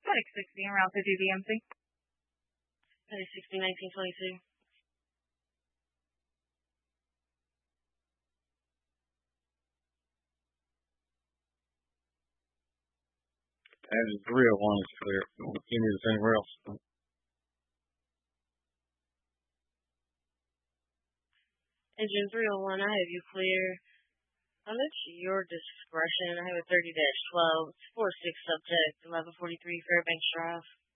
2016 Route 50 DMC. 2016, 1922. Engine 301 is clear. You need us anywhere else? Engine 301, I have you clear. It's your discretion. I have a 30-12. It's 46 subject, 1143 Fairbanks Drive.